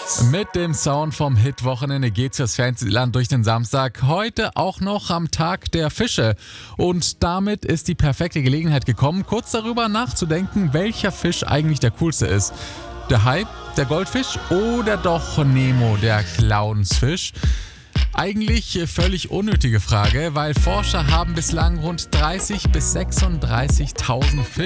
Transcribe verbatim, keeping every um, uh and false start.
Mit dem Sound vom Hit-Wochenende geht's fürs Fantasyland durch den Samstag. Heute auch noch am Tag der Fische. Und damit ist die perfekte Gelegenheit gekommen, kurz darüber nachzudenken, welcher Fisch eigentlich der coolste ist. Der Hai, der Goldfisch oder doch Nemo, der Clownsfisch? Eigentlich völlig unnötige Frage, weil Forscher haben bislang rund dreißig bis sechsunddreißigtausend Fische